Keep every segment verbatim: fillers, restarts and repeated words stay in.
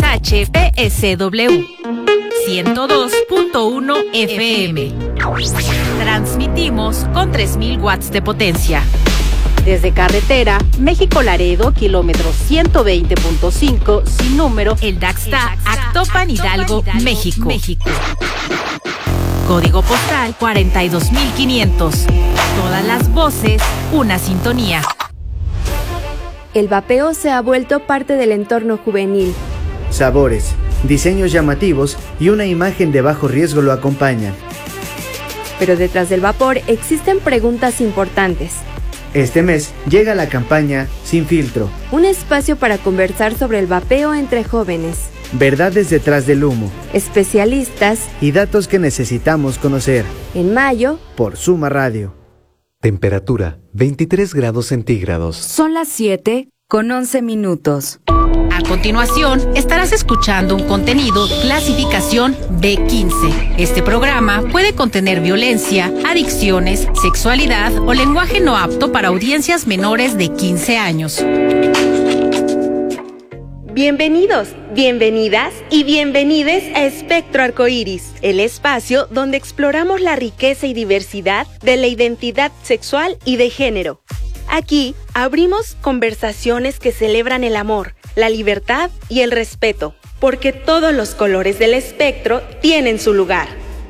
H P S W ciento dos punto uno F M. Transmitimos con tres mil watts de potencia. Desde carretera, México-Laredo, kilómetro ciento veinte punto cinco, sin número, el Daxta, Actopan, Hidalgo, México. México. Código postal cuarenta y dos mil quinientos. Todas las voces, una sintonía. El vapeo se ha vuelto parte del entorno juvenil. Sabores, diseños llamativos y una imagen de bajo riesgo lo acompañan. Pero detrás del vapor existen preguntas importantes. Este mes llega la campaña Sin Filtro. Un espacio para conversar sobre el vapeo entre jóvenes. Verdades detrás del humo. Especialistas. Y datos que necesitamos conocer. En mayo. Por Suma Radio. Temperatura veintitrés grados centígrados. Son las siete con once minutos. A continuación, estarás escuchando un contenido clasificación B quince. Este programa puede contener violencia, adicciones, sexualidad o lenguaje no apto para audiencias menores de quince años. Bienvenidos, bienvenidas y bienvenides a Espectro Arcoíris, el espacio donde exploramos la riqueza y diversidad de la identidad sexual y de género. Aquí abrimos conversaciones que celebran el amor, la libertad y el respeto, porque todos los colores del espectro tienen su lugar.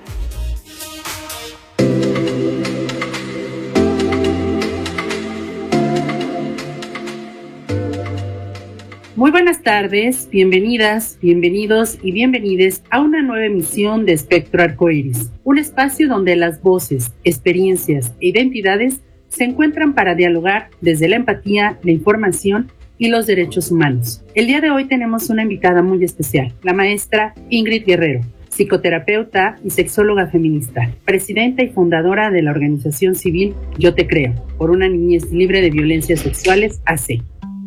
Muy buenas tardes, bienvenidas, bienvenidos y bienvenides a una nueva emisión de Espectro Arcoíris, un espacio donde las voces, experiencias e identidades se encuentran para dialogar desde la empatía, la información y los derechos humanos. El día de hoy tenemos una invitada muy especial, la maestra Ingrid Guerrero, psicoterapeuta y sexóloga feminista, presidenta y fundadora de la organización civil Yo Te Creo, por una niñez libre de violencias sexuales, A C.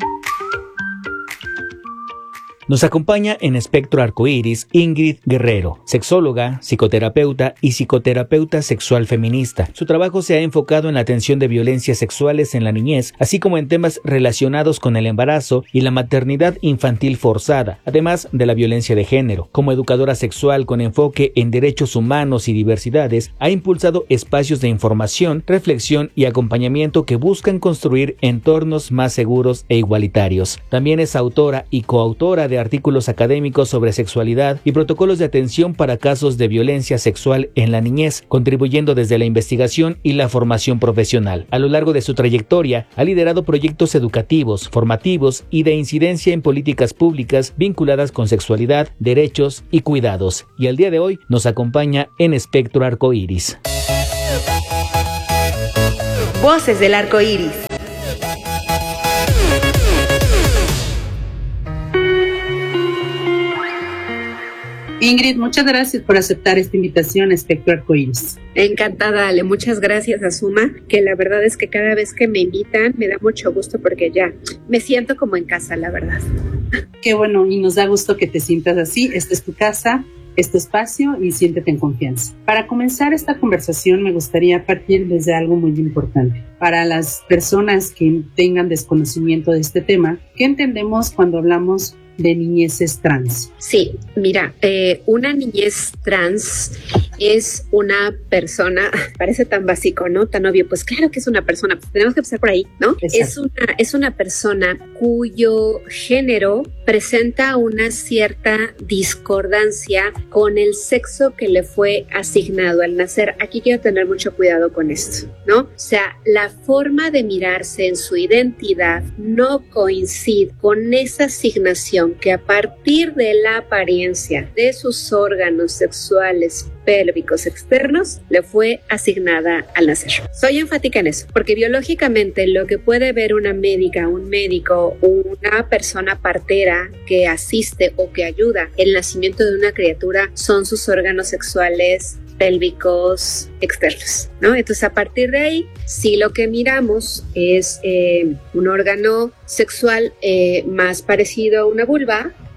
Nos acompaña en Espectro Arcoíris Ingrid Guerrero, sexóloga, psicoterapeuta y psicoterapeuta sexual feminista. Su trabajo se ha enfocado en la atención de violencias sexuales en la niñez, así como en temas relacionados con el embarazo y la maternidad infantil forzada, además de la violencia de género. Como educadora sexual con enfoque en derechos humanos y diversidades, ha impulsado espacios de información, reflexión y acompañamiento que buscan construir entornos más seguros e igualitarios. También es autora y coautora de artículos académicos sobre sexualidad y protocolos de atención para casos de violencia sexual en la niñez, contribuyendo desde la investigación y la formación profesional. A lo largo de su trayectoria, ha liderado proyectos educativos, formativos y de incidencia en políticas públicas vinculadas con sexualidad, derechos y cuidados. Y el día de hoy nos acompaña en Espectro Arcoíris. Voces del Arcoíris. Ingrid, muchas gracias por aceptar esta invitación a Espectro Arcoíris. Encantada, Ale. Muchas gracias a Suma, que la verdad es que cada vez que me invitan me da mucho gusto porque ya me siento como en casa, la verdad. Qué bueno, y nos da gusto que te sientas así. Esta es tu casa, este espacio, y siéntete en confianza. Para comenzar esta conversación me gustaría partir desde algo muy importante. Para las personas que tengan desconocimiento de este tema, ¿qué entendemos cuando hablamos de niñeces trans? Sí, mira, eh, una niñez trans es una persona, parece tan básico, ¿no? Tan obvio, pues claro que es una persona, pues tenemos que empezar por ahí, ¿no? Es una, es una persona cuyo género presenta una cierta discordancia con el sexo que le fue asignado al nacer. Aquí quiero tener mucho cuidado con esto, ¿no? O sea, la forma de mirarse en su identidad no coincide con esa asignación que a partir de la apariencia de sus órganos sexuales pélvicos externos le fue asignada al nacer. Soy enfática en eso, porque biológicamente lo que puede ver una médica, un médico, una persona partera que asiste o que ayuda el nacimiento de una criatura son sus órganos sexuales pélvicos externos, ¿no? Entonces, a partir de ahí, si lo que miramos es eh, un órgano sexual eh, más parecido a una vulva,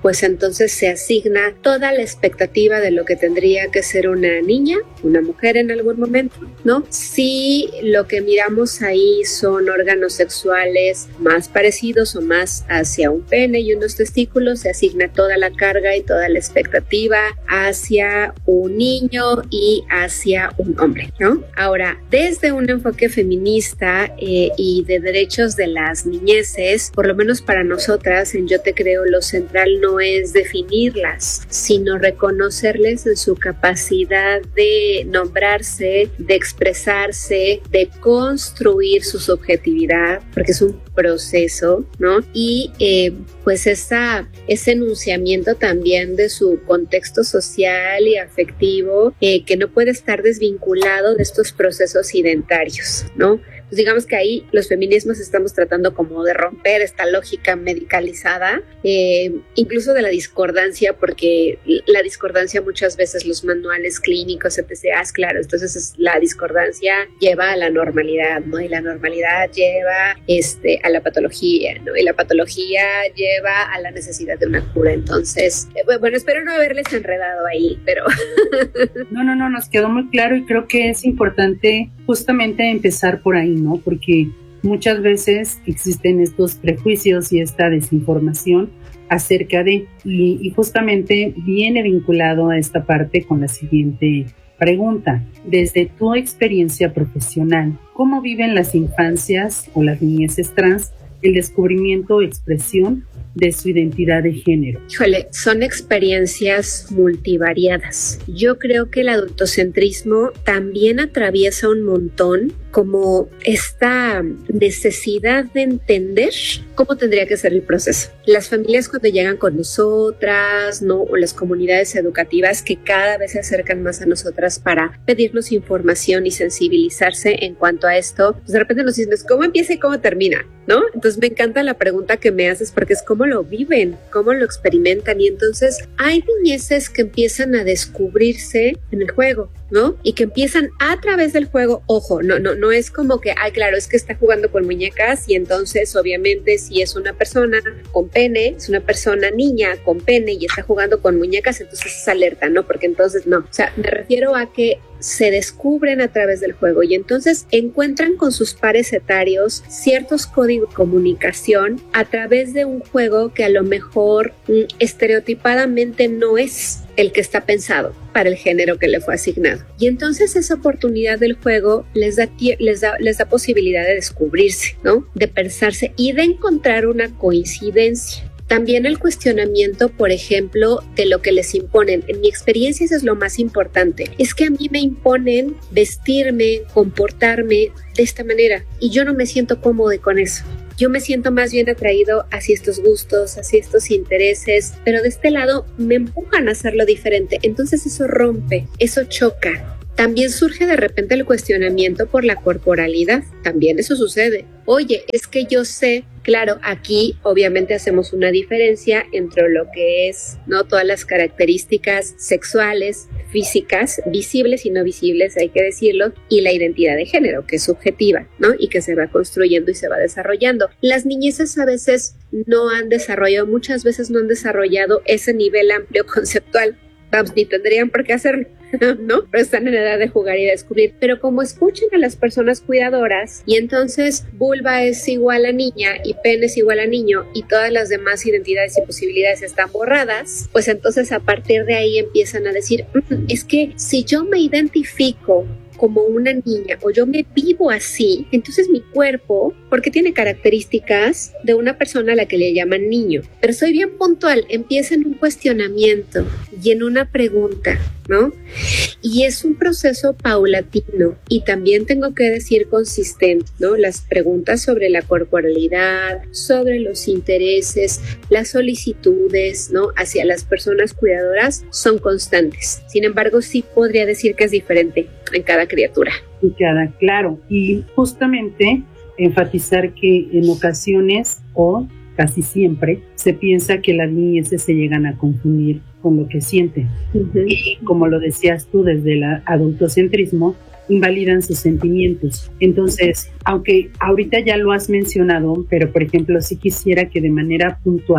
pues entonces se asigna toda la expectativa de lo que tendría que ser una niña, una mujer en algún momento, ¿no? Si lo que miramos ahí son órganos sexuales más parecidos o más hacia un pene y unos testículos, se asigna toda la carga y toda la expectativa hacia un niño y hacia un hombre, ¿no? Ahora, desde un enfoque feminista eh, y de derechos de las niñeces, por lo menos para nosotras en Yo Te Creo, lo central no es definirlas, sino reconocerles en su capacidad de nombrarse, de expresarse, de construir su subjetividad, porque es un proceso, ¿no? Y eh, pues esa, ese enunciamiento también de su contexto social y afectivo eh, que no puede estar desvinculado de estos procesos identitarios, ¿no? Pues digamos que ahí los feminismos estamos tratando como de romper esta lógica medicalizada, eh, incluso de la discordancia, porque la discordancia muchas veces los manuales clínicos, etcétera, es claro, entonces es, la discordancia lleva a la normalidad, ¿no? Y la normalidad lleva este, a la patología, ¿no? Y la patología lleva a la necesidad de una cura. Entonces, eh, bueno, espero no haberles enredado ahí, pero... No, no, no, nos quedó muy claro y creo que es importante justamente empezar por ahí, ¿no? Porque muchas veces existen estos prejuicios y esta desinformación acerca de, y, y justamente viene vinculado a esta parte con la siguiente pregunta. Desde tu experiencia profesional, ¿cómo viven las infancias o las niñeces trans el descubrimiento o expresión de su identidad de género? Híjole, son experiencias multivariadas. Yo creo que el adultocentrismo también atraviesa un montón como esta necesidad de entender cómo tendría que ser el proceso. Las familias cuando llegan con nosotras, ¿no? O las comunidades educativas que cada vez se acercan más a nosotras para pedirnos información y sensibilizarse en cuanto a esto, pues de repente nos dicen, ¿cómo empieza y cómo termina? ¿No? Entonces me encanta la pregunta que me haces porque es cómo lo viven, cómo lo experimentan, y entonces hay niñeces que empiezan a descubrirse en el juego, ¿no? Y que empiezan a través del juego, ojo, no, no, no es como que, ay, claro, es que está jugando con muñecas y entonces obviamente si es una persona con pene, es una persona niña con pene y está jugando con muñecas, entonces es alerta, ¿no? Porque entonces no, o sea, me refiero a que se descubren a través del juego y entonces encuentran con sus pares etarios ciertos códigos de comunicación a través de un juego que a lo mejor mm, estereotipadamente no es el que está pensado para el género que le fue asignado. Y entonces esa oportunidad del juego les da, les da, les da posibilidad de descubrirse, ¿no? De pensarse y de encontrar una coincidencia. También el cuestionamiento, por ejemplo, de lo que les imponen. En mi experiencia eso es lo más importante. Es que a mí me imponen vestirme, comportarme de esta manera y yo no me siento cómodo con eso. Yo me siento más bien atraído hacia estos gustos, hacia estos intereses, pero de este lado me empujan a hacerlo diferente. Entonces eso rompe, eso choca. También surge de repente el cuestionamiento por la corporalidad. También eso sucede. Oye, es que yo sé, claro, aquí obviamente hacemos una diferencia entre lo que es, ¿no? Todas las características sexuales, físicas, visibles y no visibles, hay que decirlo, y la identidad de género, que es subjetiva, ¿no? Y que se va construyendo y se va desarrollando. Las niñeces a veces no han desarrollado, muchas veces no han desarrollado ese nivel amplio conceptual. Vamos, ni tendrían por qué hacerlo, ¿no? Pero están en edad de jugar y de descubrir. Pero como escuchan a las personas cuidadoras y entonces vulva es igual a niña y pene es igual a niño y todas las demás identidades y posibilidades están borradas, pues entonces a partir de ahí empiezan a decir, mmm, es que si yo me identifico como una niña o yo me vivo así, entonces mi cuerpo, porque tiene características de una persona a la que le llaman niño, pero soy bien puntual, empieza en un cuestionamiento y en una pregunta, ¿no? Y es un proceso paulatino y también tengo que decir consistente, ¿no? Las preguntas sobre la corporalidad, sobre los intereses, las solicitudes, ¿no? Hacia las personas cuidadoras son constantes. Sin embargo, sí podría decir que es diferente en cada criatura. Y cada, claro, y justamente enfatizar que en ocasiones o casi siempre se piensa que las niñeces se llegan a confundir con lo que sienten. Uh-huh. Y como lo decías tú, desde el adultocentrismo, invalidan sus sentimientos. Entonces, aunque ahorita ya lo has mencionado, pero por ejemplo, sí quisiera que de manera puntual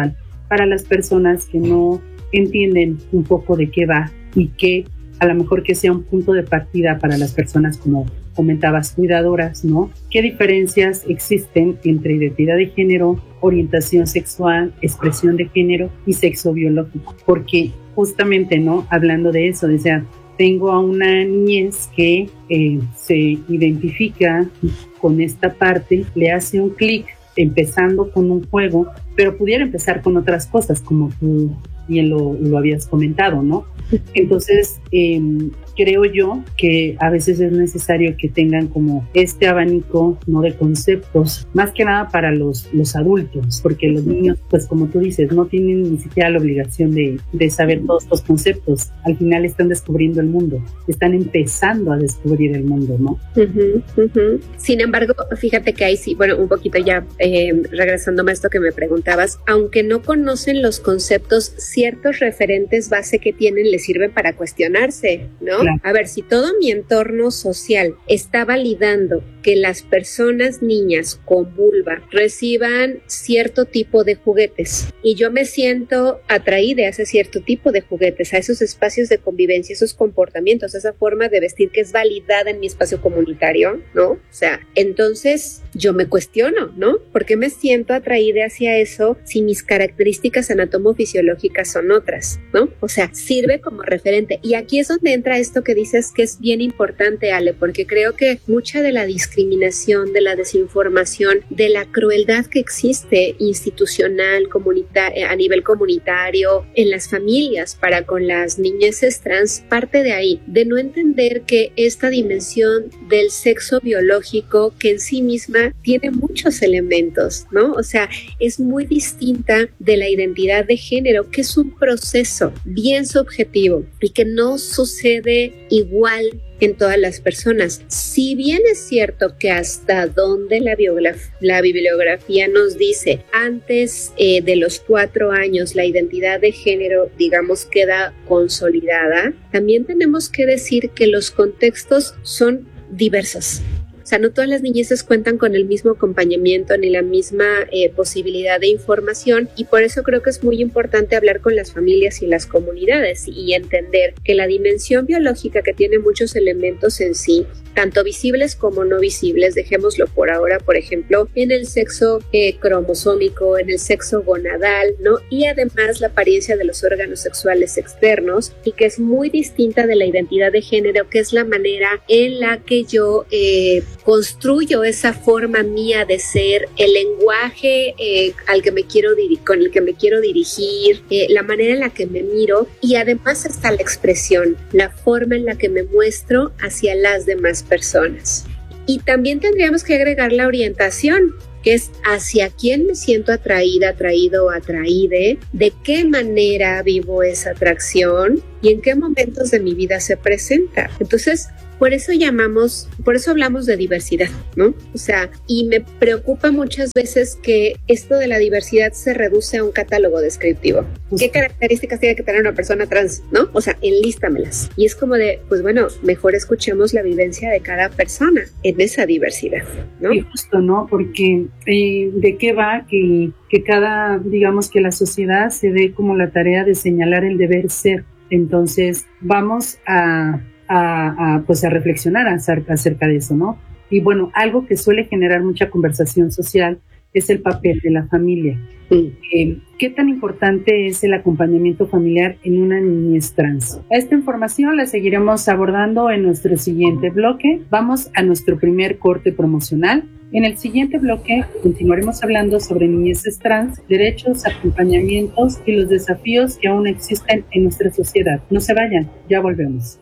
para las personas que no entienden un poco de qué va y que a lo mejor que sea un punto de partida para las personas, como comentabas, cuidadoras, ¿no? ¿Qué diferencias existen entre identidad de género, orientación sexual, expresión de género y sexo biológico? Porque justamente, ¿no? Hablando de eso, o sea, tengo a una niñez que eh, se identifica con esta parte, le hace un clic empezando con un juego, pero pudiera empezar con otras cosas, como tú bien lo, lo habías comentado, ¿no? Entonces, eh, creo yo que a veces es necesario que tengan como este abanico, ¿no?, de conceptos, más que nada para los, los adultos, porque los niños, pues como tú dices, no tienen ni siquiera la obligación de, de saber todos estos conceptos. Al final están descubriendo el mundo, están empezando a descubrir el mundo, ¿no? Uh-huh, uh-huh. Sin embargo, fíjate que ahí sí, bueno, un poquito ya eh, regresándome a esto que me preguntabas, aunque no conocen los conceptos, ciertos referentes base que tienen les sirven para cuestionarse, ¿no? Claro. A ver, si todo mi entorno social está validando que las personas niñas con vulva reciban cierto tipo de juguetes y yo me siento atraída a ese cierto tipo de juguetes, a esos espacios de convivencia, esos comportamientos, esa forma de vestir que es validada en mi espacio comunitario, ¿no? O sea, entonces yo me cuestiono, ¿no? ¿Por qué me siento atraída hacia eso si mis características anatomofisiológicas son otras, ¿no? O sea, sirve como referente. Y aquí es donde entra esto que dices que es bien importante, Ale, porque creo que mucha de la discriminación, de la desinformación, de la crueldad que existe institucional, comunitaria, a nivel comunitario, en las familias para con las niñeces trans, parte de ahí, de no entender que esta dimensión del sexo biológico, que en sí misma tiene muchos elementos, ¿no? O sea, es muy distinta de la identidad de género, que es un proceso bien subjetivo y que no sucede igual en todas las personas. Si bien es cierto que hasta donde la, biograf- la bibliografía nos dice antes eh, de los cuatro años la identidad de género, digamos, queda consolidada, también tenemos que decir que los contextos son diversos. O sea, no todas las niñeces cuentan con el mismo acompañamiento ni la misma eh, posibilidad de información, y por eso creo que es muy importante hablar con las familias y las comunidades y entender que la dimensión biológica, que tiene muchos elementos en sí, tanto visibles como no visibles, dejémoslo por ahora, por ejemplo, en el sexo eh, cromosómico, en el sexo gonadal, ¿no? Y además la apariencia de los órganos sexuales externos, y que es muy distinta de la identidad de género, que es la manera en la que yo eh, construyo esa forma mía de ser, el lenguaje eh, al que me quiero diri- con el que me quiero dirigir, eh, la manera en la que me miro, y además hasta la expresión, la forma en la que me muestro hacia las demás personas. Y también tendríamos que agregar la orientación, que es hacia quién me siento atraída, atraído o atraíde, de qué manera vivo esa atracción y en qué momentos de mi vida se presenta. Entonces, por eso llamamos, por eso hablamos de diversidad, ¿no? O sea, y me preocupa muchas veces que esto de la diversidad se reduce a un catálogo descriptivo. ¿Qué características tiene que tener una persona trans, no? O sea, enlístamelas. Y es como de, pues bueno, mejor escuchemos la vivencia de cada persona en esa diversidad, ¿no? Y justo, ¿no? Porque eh, ¿de qué va que, que cada, digamos que la sociedad se dé como la tarea de señalar el deber ser? Entonces, vamos a... A, a, pues a reflexionar acerca, acerca de eso, ¿no? Y bueno, algo que suele generar mucha conversación social es el papel de la familia. Mm. Eh, ¿Qué tan importante es el acompañamiento familiar en una niñez trans? Esta información la seguiremos abordando en nuestro siguiente bloque. Vamos a nuestro primer corte promocional. En el siguiente bloque continuaremos hablando sobre niñeces trans, derechos, acompañamientos y los desafíos que aún existen en nuestra sociedad. No se vayan, ya volvemos.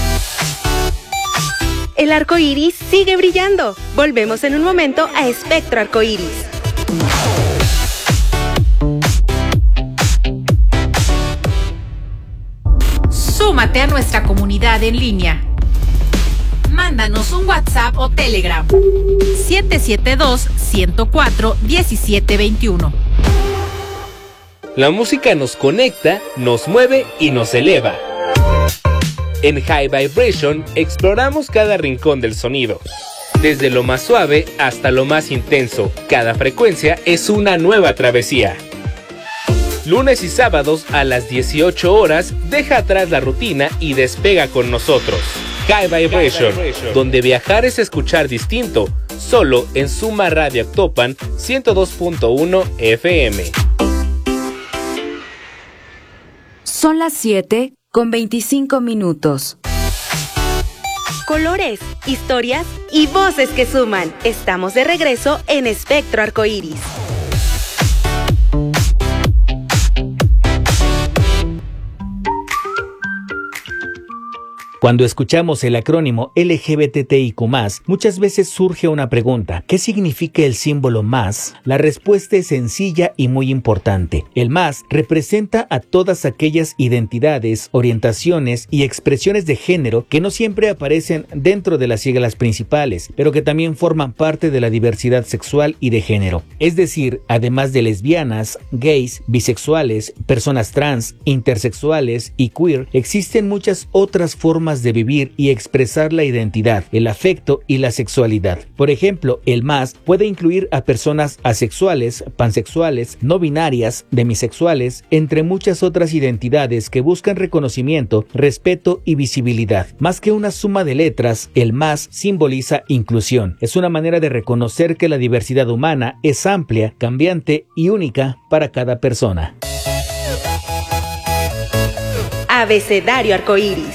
El arco iris sigue brillando. Volvemos en un momento a Espectro Arcoíris. Súmate a nuestra comunidad en línea. Mándanos un WhatsApp o Telegram. siete siete dos, uno cero cuatro, uno siete dos uno. La música nos conecta, nos mueve y nos eleva. En High Vibration exploramos cada rincón del sonido. Desde lo más suave hasta lo más intenso, cada frecuencia es una nueva travesía. Lunes y sábados a las dieciocho horas, deja atrás la rutina y despega con nosotros. High Vibration, donde viajar es escuchar distinto, solo en Suma Radio Actopan ciento dos punto uno F M. Son las siete con veinticinco minutos. Colores, historias y voces que suman. Estamos de regreso en Espectro Arcoíris. Cuando escuchamos el acrónimo L G B T Q I más, muchas veces surge una pregunta: ¿qué significa el símbolo más? La respuesta es sencilla y muy importante. El más representa a todas aquellas identidades, orientaciones y expresiones de género que no siempre aparecen dentro de las siglas principales, pero que también forman parte de la diversidad sexual y de género. Es decir, además de lesbianas, gays, bisexuales, personas trans, intersexuales y queer, existen muchas otras formas de vivir y expresar la identidad, el afecto y la sexualidad. Por ejemplo, el más puede incluir a personas asexuales, pansexuales, no binarias, demisexuales, entre muchas otras identidades que buscan reconocimiento, respeto y visibilidad. Más que una suma de letras, el más simboliza inclusión. Es una manera de reconocer que la diversidad humana es amplia, cambiante y única para cada persona. Abecedario Arcoíris.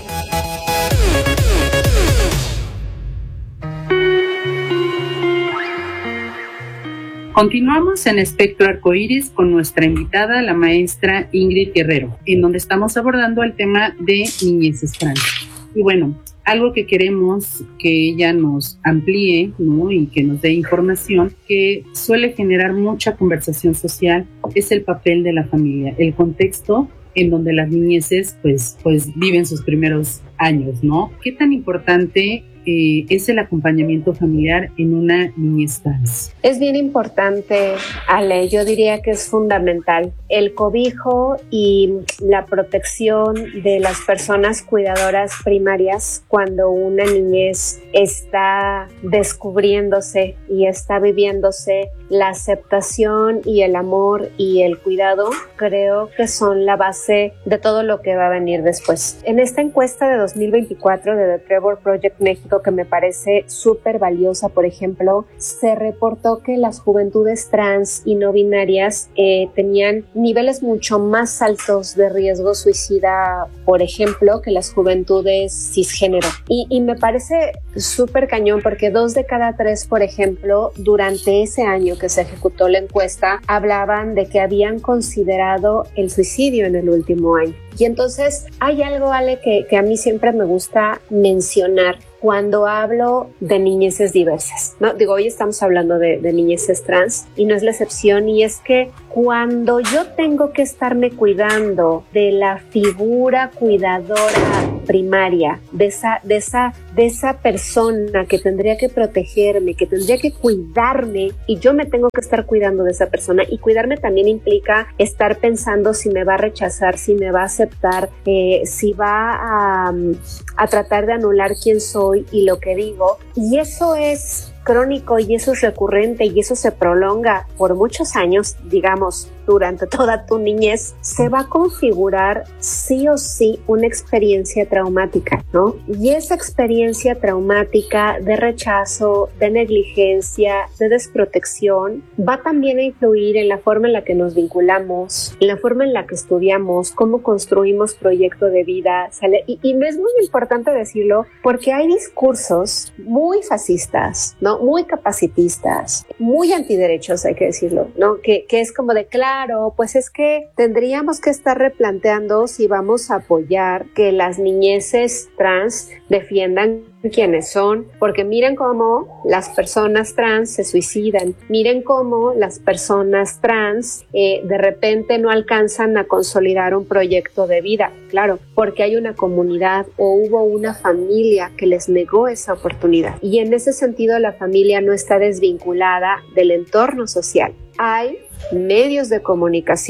Continuamos en Espectro Arcoíris con nuestra invitada, la maestra Ingrid Guerrero, en donde estamos abordando el tema de niñeces trans. Y bueno, algo que queremos que ella nos amplíe, ¿no? Y que nos dé información, que suele generar mucha conversación social, es el papel de la familia, el contexto en donde las niñeces pues, pues viven sus primeros años, ¿no? ¿Qué tan importante Eh, es el acompañamiento familiar en una niñez trans? Es bien importante, Ale, yo diría que es fundamental el cobijo y la protección de las personas cuidadoras primarias cuando una niñez está descubriéndose y está viviéndose. La aceptación y el amor y el cuidado creo que son la base de todo lo que va a venir después. En esta encuesta de dos mil veinticuatro de The Trevor Project México, que me parece súper valiosa, por ejemplo, se reportó que las juventudes trans y no binarias eh, tenían niveles mucho más altos de riesgo suicida, por ejemplo, que las juventudes cisgénero. Y, y me parece súper cañón porque dos de cada tres, por ejemplo, durante ese año que se ejecutó la encuesta, hablaban de que habían considerado el suicidio en el último año. Y entonces hay algo, Ale, que, que a mí siempre me gusta mencionar cuando hablo de niñeces diversas, ¿no? Digo, hoy estamos hablando de, de niñeces trans y no es la excepción, y es que cuando yo tengo que estarme cuidando de la figura cuidadora primaria, de esa, de esa, de esa persona que tendría que protegerme, que tendría que cuidarme, y yo me tengo que estar cuidando de esa persona, y cuidarme también implica estar pensando si me va a rechazar, si me va a aceptar, eh, si va a, a tratar de anular quién soy y lo que digo, y eso es crónico y eso es recurrente y eso se prolonga por muchos años, digamos, durante toda tu niñez, se va a configurar sí o sí una experiencia traumática, ¿no? Y esa experiencia traumática de rechazo, de negligencia, de desprotección, va también a influir en la forma en la que nos vinculamos, en la forma en la que estudiamos, cómo construimos proyecto de vida, ¿sale? Y, y es muy importante decirlo porque hay discursos muy fascistas, ¿no? Muy capacitistas, muy antiderechos, hay que decirlo, ¿no? Que, que es como de, claro, pues es que tendríamos que estar replanteando si vamos a apoyar que las niñeces trans defiendan quiénes son, porque miren cómo las personas trans se suicidan, miren cómo las personas trans eh, de repente no alcanzan a consolidar un proyecto de vida, claro, porque hay una comunidad o hubo una familia que les negó esa oportunidad, y en ese sentido la familia no está desvinculada del entorno social. Hay medios de comunicación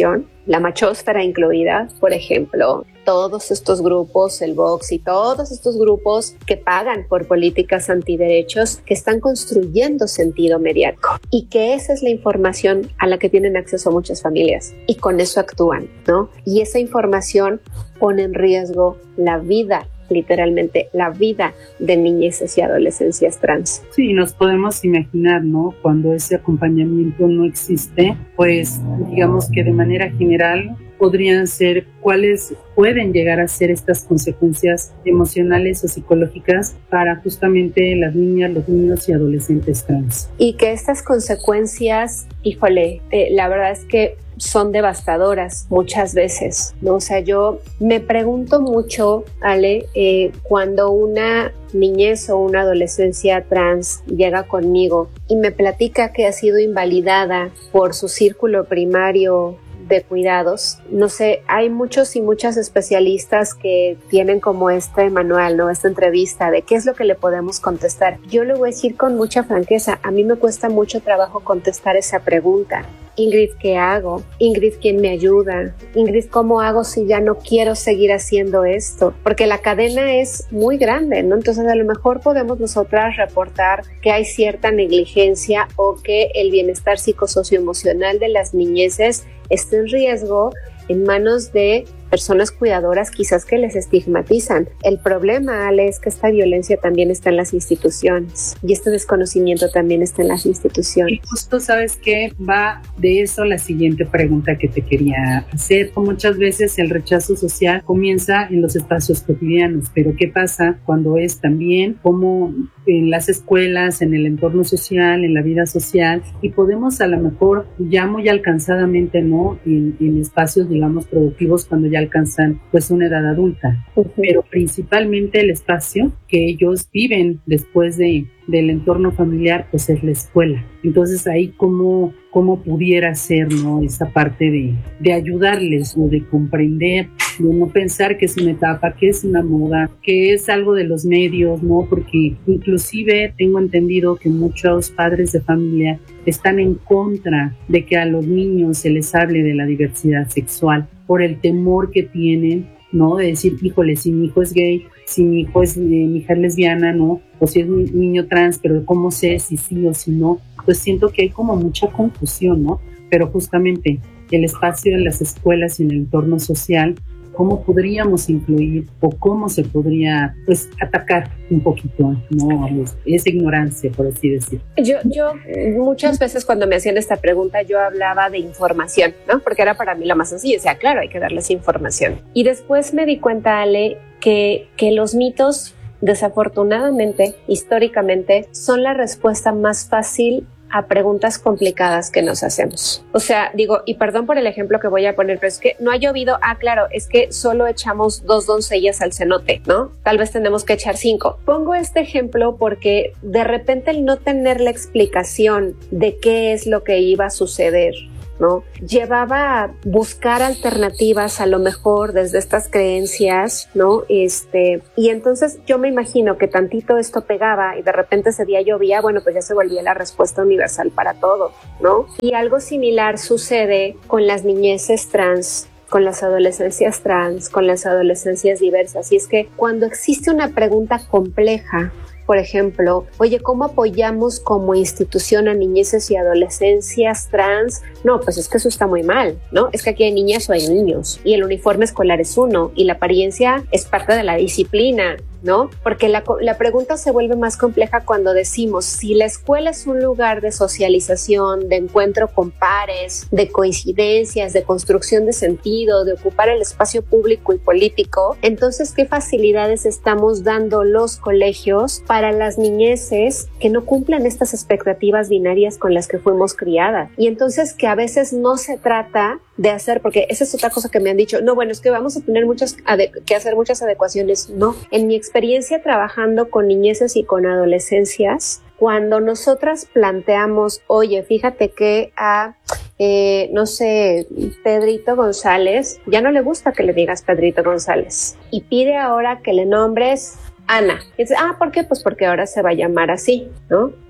la machósfera incluida, por ejemplo, todos estos grupos, el Vox y todos estos grupos que pagan por políticas antiderechos, que están construyendo sentido mediático y que esa es la información a la que tienen acceso muchas familias y con eso actúan, ¿no? Y esa información pone en riesgo la vida, literalmente la vida de niñeces y adolescencias trans. Sí, nos podemos imaginar, ¿no? Cuando ese acompañamiento no existe, pues digamos que de manera general podrían ser, cuáles pueden llegar a ser estas consecuencias emocionales o psicológicas para justamente las niñas, los niños y adolescentes trans. Y que estas consecuencias, híjole, eh, la verdad es que son devastadoras muchas veces, ¿no? O sea, yo me pregunto mucho, Ale, eh, cuando una niñez o una adolescencia trans llega conmigo y me platica que ha sido invalidada por su círculo primario de cuidados. No sé, hay muchos y muchas especialistas que tienen como este manual, ¿no? Esta entrevista de qué es lo que le podemos contestar. Yo le voy a decir con mucha franqueza, a mí me cuesta mucho trabajo contestar esa pregunta. Ingrid, ¿qué hago? Ingrid, ¿quién me ayuda? Ingrid, ¿cómo hago si ya no quiero seguir haciendo esto? Porque la cadena es muy grande, ¿no? Entonces a lo mejor podemos nosotras reportar que hay cierta negligencia o que el bienestar psicosocioemocional de las niñeces está en riesgo en manos de personas cuidadoras quizás que les estigmatizan. El problema, Ale, es que esta violencia también está en las instituciones y este desconocimiento también está en las instituciones. Y justo, ¿sabes qué? Va de eso la siguiente pregunta que te quería hacer. Muchas veces el rechazo social comienza en los espacios cotidianos, pero ¿qué pasa cuando es también como en las escuelas, en el entorno social, en la vida social? Y podemos a lo mejor ya muy alcanzadamente, ¿no? En, en espacios, digamos, productivos cuando ya alcanzan pues una edad adulta, uh-huh. Pero principalmente el espacio que ellos viven después de, del entorno familiar pues es la escuela. Entonces ahí cómo, cómo pudiera ser, ¿no? Esa parte de, de ayudarles o de comprender, de no pensar que es una etapa, que es una moda, que es algo de los medios, ¿no? Porque inclusive tengo entendido que muchos padres de familia están en contra de que a los niños se les hable de la diversidad sexual por el temor que tienen, ¿no? De decir, híjole, si mi hijo es gay, si mi hijo es, eh, mi hija es lesbiana, ¿no? O si es un niño trans, pero ¿cómo sé si sí o si no? Pues siento que hay como mucha confusión, ¿no? Pero justamente el espacio en las escuelas y en el entorno social, ¿cómo podríamos influir o cómo se podría pues atacar un poquito, ¿no? Esa ignorancia, por así decir. Yo, yo muchas veces cuando me hacían esta pregunta yo hablaba de información, ¿no? Porque era para mí lo más sencillo, o sea, claro, hay que darles información. Y después me di cuenta, Ale, que, que los mitos, desafortunadamente, históricamente, son la respuesta más fácil a preguntas complicadas que nos hacemos. O sea, digo, y perdón por el ejemplo que voy a poner, pero es que no ha llovido. Ah, claro, es que solo echamos dos doncellas al cenote, ¿no? Tal vez tenemos que echar cinco. Pongo este ejemplo porque de repente el no tener la explicación de qué es lo que iba a suceder, ¿no? Llevaba a buscar alternativas a lo mejor desde estas creencias, ¿no? Este, y entonces yo me imagino que tantito esto pegaba y de repente ese día llovía, bueno, pues ya se volvía la respuesta universal para todo, ¿no? Y algo similar sucede con las niñeces trans, con las adolescencias trans, con las adolescencias diversas. Y es que cuando existe una pregunta compleja, por ejemplo, oye, ¿cómo apoyamos como institución a niñeces y adolescencias trans? No, pues es que eso está muy mal, ¿no? Es que aquí hay niñas o hay niños y el uniforme escolar es uno y la apariencia es parte de la disciplina, ¿no? Porque la, la pregunta se vuelve más compleja cuando decimos si la escuela es un lugar de socialización, de encuentro con pares, de coincidencias, de construcción de sentido, de ocupar el espacio público y político, entonces ¿qué facilidades estamos dando los colegios para las niñeces que no cumplan estas expectativas binarias con las que fuimos criadas? Y entonces que a veces no se trata de hacer, porque esa es otra cosa que me han dicho, no, bueno, es que vamos a tener muchas que hacer muchas adecuaciones. No, en mi experiencia trabajando con niñeces y con adolescencias, cuando nosotras planteamos, oye, fíjate que a, eh, no sé, Pedrito González, ya no le gusta que le digas Pedrito González y pide ahora que le nombres Ana. Y dice, ah, ¿por qué? Pues porque ahora se va a llamar así, ¿no?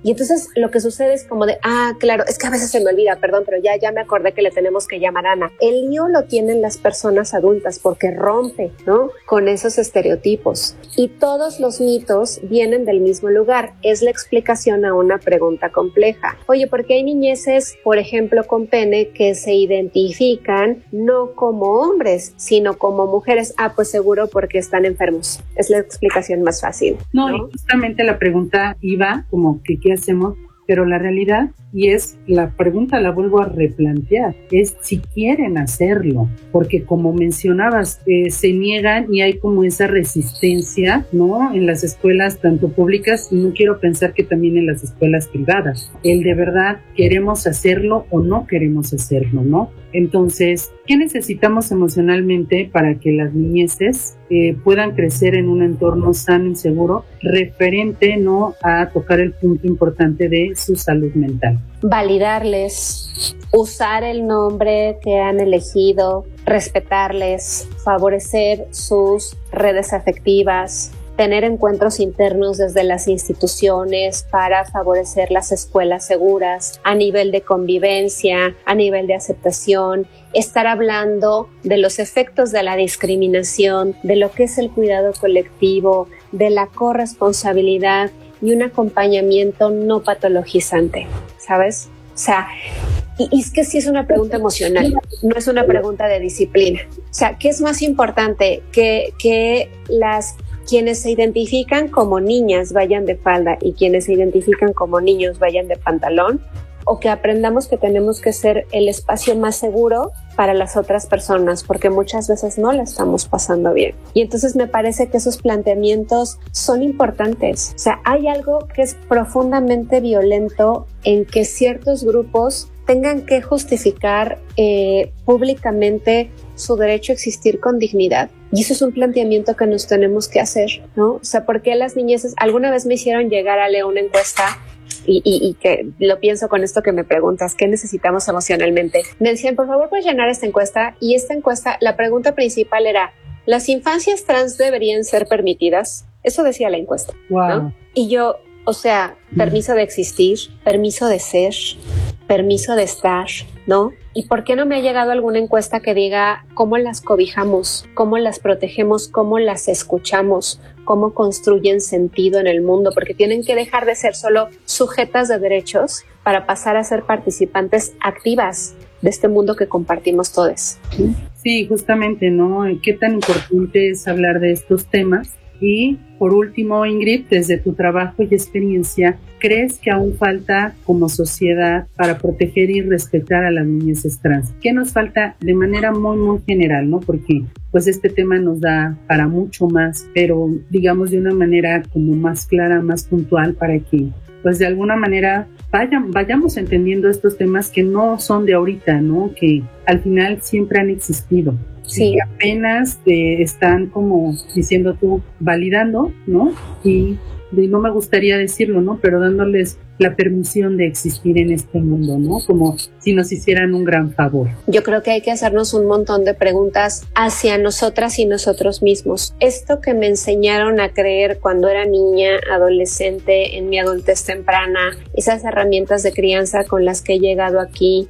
Y entonces lo que sucede es como de, ah, claro, es que a veces se me olvida, perdón, pero ya, ya me acordé que le tenemos que llamar Ana. El lío lo tienen las personas adultas porque rompe, ¿no? Con esos estereotipos. Y todos los mitos vienen del mismo lugar. Es la explicación a una pregunta compleja. Oye, ¿por qué hay niñeces, por ejemplo, con pene que se identifican no como hombres, sino como mujeres? Ah, pues seguro porque están enfermos. Es la explicación más fácil. No, ¿no? Y justamente la pregunta iba como que ¿qué hacemos? Pero la realidad, y es la pregunta la vuelvo a replantear, es si quieren hacerlo, porque como mencionabas, eh, se niegan y hay como esa resistencia, ¿no? En las escuelas tanto públicas, y no quiero pensar que también en las escuelas privadas, el de verdad queremos hacerlo o no queremos hacerlo, ¿no? Entonces, ¿qué necesitamos emocionalmente para que las niñeces eh, puedan crecer en un entorno sano y seguro, referente, ¿no?, a tocar el punto importante de su salud mental? Validarles, usar el nombre que han elegido, respetarles, favorecer sus redes afectivas, tener encuentros internos desde las instituciones para favorecer las escuelas seguras a nivel de convivencia, a nivel de aceptación, estar hablando de los efectos de la discriminación, de lo que es el cuidado colectivo, de la corresponsabilidad y un acompañamiento no patologizante, ¿sabes? O sea, y, y es que sí es una pregunta emocional, no es una pregunta de disciplina. O sea, ¿qué es más importante? Que, que las quienes se identifican como niñas vayan de falda y quienes se identifican como niños vayan de pantalón, o que aprendamos que tenemos que ser el espacio más seguro para las otras personas, porque muchas veces no la estamos pasando bien. Y entonces me parece que esos planteamientos son importantes. O sea, hay algo que es profundamente violento en que ciertos grupos tengan que justificar eh, públicamente su derecho a existir con dignidad. Y eso es un planteamiento que nos tenemos que hacer, ¿no? O sea, ¿por qué las niñeces? Alguna vez me hicieron llegar a leer una encuesta y, y, y que lo pienso con esto que me preguntas, ¿qué necesitamos emocionalmente? Me decían, por favor, puedes llenar esta encuesta. Y esta encuesta, la pregunta principal era, ¿las infancias trans deberían ser permitidas? Eso decía la encuesta, wow. ¿no? Y yo, o sea, permiso de existir, permiso de ser, permiso de estar, ¿no? ¿Y por qué no me ha llegado alguna encuesta que diga cómo las cobijamos, cómo las protegemos, cómo las escuchamos, cómo construyen sentido en el mundo? Porque tienen que dejar de ser solo sujetas de derechos para pasar a ser participantes activas de este mundo que compartimos todos. Sí, justamente, ¿no? ¿Qué tan importante es hablar de estos temas? Y por último, Ingrid, desde tu trabajo y experiencia, ¿crees que aún falta como sociedad para proteger y respetar a las niñeces trans? ¿Qué nos falta de manera muy, muy general, no? Porque pues este tema nos da para mucho más, pero digamos de una manera como más clara, más puntual, para que pues de alguna manera vayan, vayamos entendiendo estos temas que no son de ahorita, ¿no? Que al final siempre han existido. Sí. Y apenas te están como diciendo tú, validando, ¿no? Y, y no me gustaría decirlo, ¿no? Pero dándoles la permisión de existir en este mundo, ¿no? Como si nos hicieran un gran favor. Yo creo que hay que hacernos un montón de preguntas hacia nosotras y nosotros mismos. Esto que me enseñaron a creer cuando era niña, adolescente, en mi adultez temprana, esas herramientas de crianza con las que he llegado aquí,